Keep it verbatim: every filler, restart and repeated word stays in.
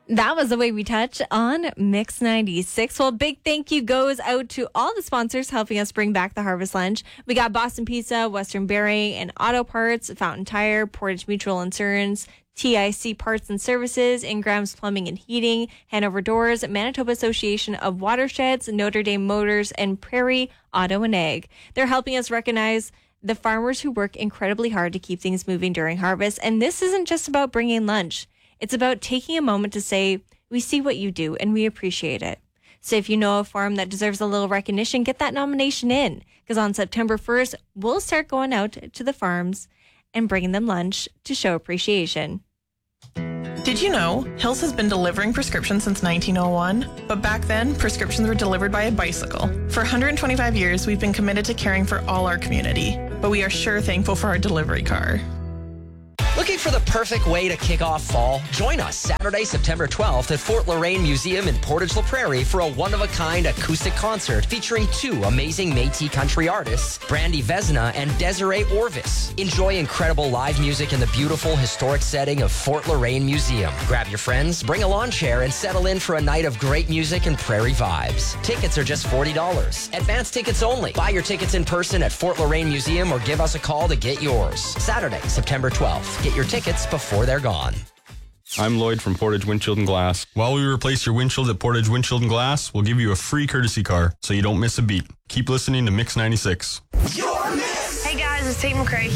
That was The Way We Touch on Mix ninety-six. Well, big thank you goes out to all the sponsors helping us bring back the Harvest Lunch. We got Boston Pizza, Western Bearing and Auto Parts, Fountain Tire, Portage Mutual Insurance, T I C Parts and Services, Ingram's Plumbing and Heating, Hanover Doors, Manitoba Association of Watersheds, Notre Dame Motors, and Prairie Auto and Ag. They're helping us recognize the farmers who work incredibly hard to keep things moving during harvest. And this isn't just about bringing lunch. It's about taking a moment to say, we see what you do and we appreciate it. So if you know a farm that deserves a little recognition, get that nomination in. Because on September first, we'll start going out to the farms and bringing them lunch to show appreciation. Did you know Hills has been delivering prescriptions since nineteen oh one? But back then, prescriptions were delivered by a bicycle. For one hundred twenty-five years, we've been committed to caring for all our community. But we are sure thankful for our delivery car. Looking for the perfect way to kick off fall? Join us Saturday, September twelfth at Fort Loraine Museum in Portage La Prairie for a one-of-a-kind acoustic concert featuring two amazing Métis country artists, Brandy Vesna and Desiree Orvis. Enjoy incredible live music in the beautiful historic setting of Fort Loraine Museum. Grab your friends, bring a lawn chair, and settle in for a night of great music and prairie vibes. Tickets are just forty dollars. Advance tickets only. Buy your tickets in person at Fort Loraine Museum or give us a call to get yours. Saturday, September twelfth. Get your tickets before they're gone. I'm Lloyd from Portage Windshield and Glass. While we replace your windshield at Portage Windshield and Glass, we'll give you a free courtesy car so you don't miss a beat. Keep listening to Mix ninety-six. Hey guys, it's Tate McRae